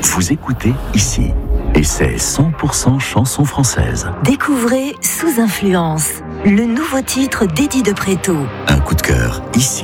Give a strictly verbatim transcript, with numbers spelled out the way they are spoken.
Vous écoutez ici. Et c'est cent pour cent chanson française. Découvrez Sous Influence, le nouveau titre d'Eddie de Préto. Un coup de cœur ici.